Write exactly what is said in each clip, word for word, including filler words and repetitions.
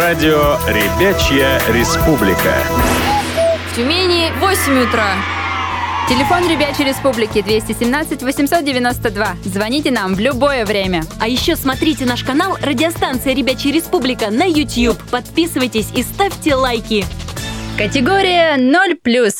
Радио «Ребячья республика». В Тюмени восемь утра. Телефон Ребячей Республики двести семнадцать восемьсот девяносто два. Звоните нам в любое время. А еще смотрите наш канал «Радиостанция Ребячья Республика» на YouTube. Подписывайтесь и ставьте лайки. Категория ноль плюс.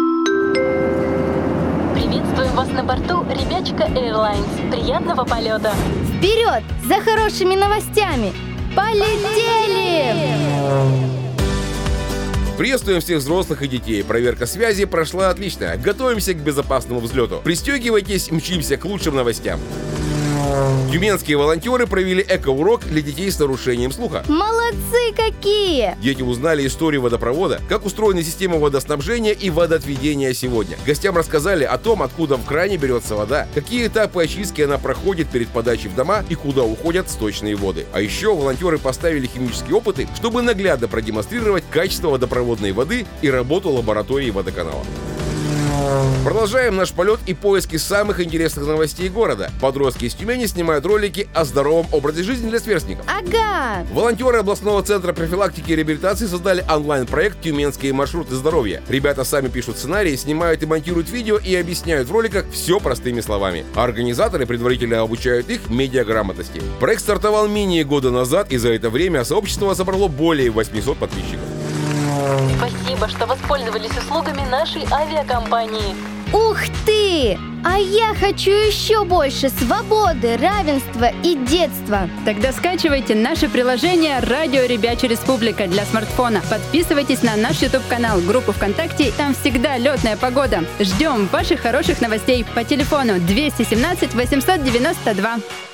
Приветствуем вас на борту Ребячка Airlines. Приятного полета. Вперед! За хорошими новостями! Полетели! Приветствуем всех взрослых и детей. Проверка связи прошла отлично. Готовимся к безопасному взлету. Пристегивайтесь, мчимся к лучшим новостям. Тюменские волонтеры провели эко-урок для детей с нарушением слуха. Молодцы какие! Дети узнали историю водопровода, как устроена система водоснабжения и водоотведения сегодня. Гостям рассказали о том, откуда в кране берется вода, какие этапы очистки она проходит перед подачей в дома и куда уходят сточные воды. А еще волонтеры поставили химические опыты, чтобы наглядно продемонстрировать качество водопроводной воды и работу лаборатории водоканала. Продолжаем наш полет и поиски самых интересных новостей города. Подростки из Тюмени снимают ролики о здоровом образе жизни для сверстников. Ага! Волонтеры областного центра профилактики и реабилитации создали онлайн-проект «Тюменские маршруты здоровья». Ребята сами пишут сценарии, снимают и монтируют видео и объясняют в роликах все простыми словами. А организаторы предварительно обучают их медиаграмотности. Проект стартовал менее года назад, и за это время сообщество собрало более восьмисот подписчиков. Спасибо, что воспользовались услугами нашей авиакомпании. Ух ты! А я хочу еще больше свободы, равенства и детства. Тогда скачивайте наше приложение «Радио Ребячья Республика» для смартфона. Подписывайтесь на наш YouTube-канал, группу ВКонтакте. Там всегда летная погода. Ждем ваших хороших новостей по телефону двести семнадцать восемьсот девяносто два.